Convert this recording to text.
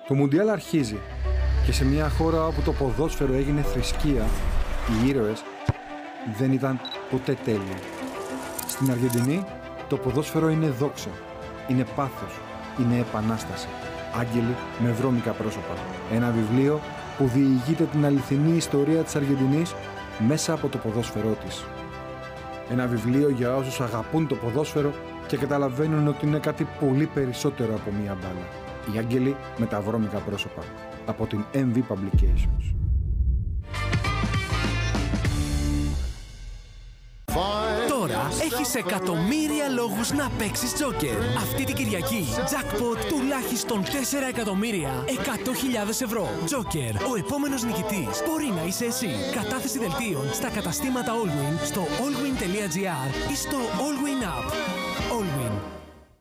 Το Μουντιάλ αρχίζει και σε μια χώρα όπου το ποδόσφαιρο έγινε θρησκεία, οι ήρωες δεν ήταν ποτέ τέλειοι. Στην Αργεντινή το ποδόσφαιρο είναι δόξα, είναι πάθος, είναι επανάσταση. Άγγελοι με βρώμικα πρόσωπα. Ένα βιβλίο που διηγείται την αληθινή ιστορία της Αργεντινής μέσα από το ποδόσφαιρό της. Ένα βιβλίο για όσους αγαπούν το ποδόσφαιρο και καταλαβαίνουν ότι είναι κάτι πολύ περισσότερο από μία μπάλα. Οι άγγελοι με τα βρώμικα πρόσωπα. Από την MV Publications. Τώρα έχεις εκατομμύρια λόγους να παίξεις Joker. Αυτή την Κυριακή, jackpot τουλάχιστον 4 εκατομμύρια 100.000 ευρώ. Joker, ο επόμενος νικητής μπορεί να είσαι εσύ. Κατάθεση δελτίων στα καταστήματα Allwyn, στο allwyn.gr ή στο Allwyn App.